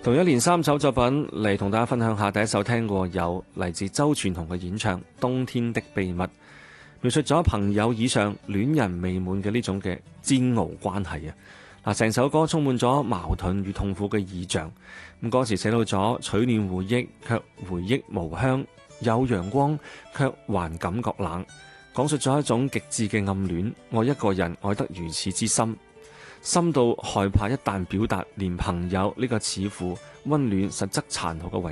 同一連三首作品嚟同大家分享下。第一首聽過有嚟自周傳雄嘅演唱《冬天的秘密》，描述咗朋友以上戀人未滿嘅呢種嘅煎熬關係啊！嗱，成首歌充滿咗矛盾與痛苦嘅意象。咁歌詞寫到咗取暖回憶，卻回憶無香；有陽光，卻還感覺冷。講述咗一種極致嘅暗戀，愛一個人愛得如此之深。深到害怕一旦表達，連朋友呢個似乎溫暖實則殘酷嘅遺